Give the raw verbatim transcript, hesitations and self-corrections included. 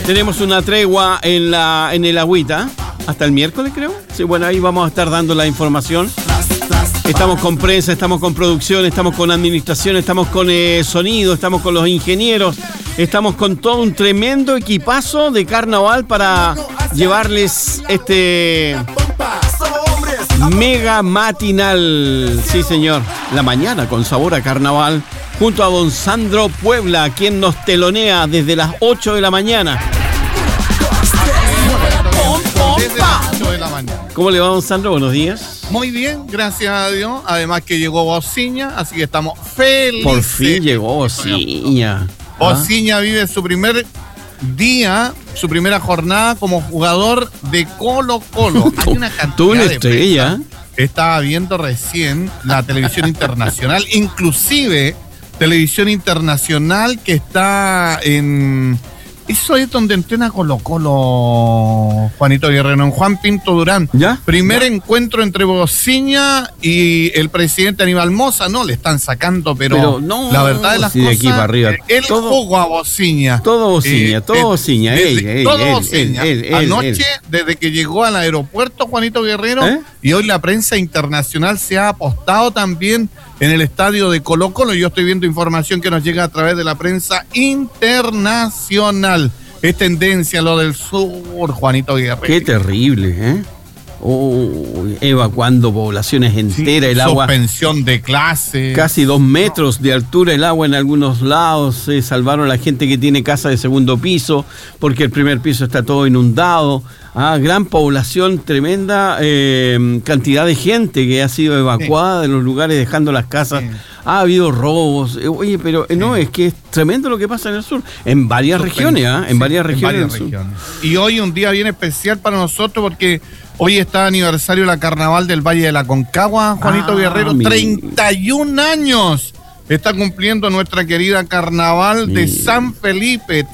Tenemos una tregua en la en el agüita hasta el miércoles, creo. Sí, bueno, ahí vamos a estar dando la información. Estamos con prensa, estamos con producción, estamos con administración, estamos con eh, sonido, estamos con los ingenieros, estamos con todo un tremendo equipazo de carnaval para llevarles este mega matinal. Sí, señor, la mañana con sabor a carnaval, junto a don Sandro Puebla, quien nos telonea desde las ocho de la mañana. Desde las ocho de la mañana. ¿Cómo le va, don Sandro? Buenos días. Muy bien, gracias a Dios. Además que llegó Bociña, así que estamos felices. Por fin llegó Bociña. Bociña vive su primer día, su primera jornada como jugador de Colo Colo. Hay una cantidad Tú una de estrella. prensa. Estaba viendo recién la televisión internacional, inclusive televisión internacional que está en... Eso es donde entrena Colo Colo, Juanito Guerrero, en Juan Pinto Durán. ¿Ya? Primer ¿Ya? encuentro entre Bociña y el presidente Aníbal Mosa. No, le están sacando, pero, Pero no, la verdad de las sí, de cosas, aquí para arriba. él Todo- jugó a Bociña. Todo Bociña, Eh, todo eh, Bociña. desde- Ey, ey, todo él, Bociña. él, él, él, Anoche, él. desde que llegó al aeropuerto Juanito Guerrero, ¿Eh? y hoy la prensa internacional se ha apostado también en el estadio de Colo Colo. Yo estoy viendo información que nos llega a través de la prensa internacional. Es tendencia lo del sur, Juanito Guerrero. Qué terrible, ¿eh? Uy, evacuando poblaciones enteras, el agua Suspensión de clases. casi dos metros de altura, el agua en algunos lados. Se salvaron a la gente que tiene casa de segundo piso, porque el primer piso está todo inundado. Ah, gran población, tremenda eh, cantidad de gente que ha sido evacuada de los lugares dejando las casas. Sí. Ha habido robos. Eh, Oye, pero eh, no, es que es tremendo lo que pasa en el sur. En varias regiones, ¿ah? En Sí, varias regiones. varias del sur. regiones. Y hoy un día bien especial para nosotros porque hoy está aniversario de la Carnaval del Valle de la Concagua, Juanito Ah, Guerrero. mi- treinta y un años está cumpliendo nuestra querida Carnaval de Mi- San Felipe.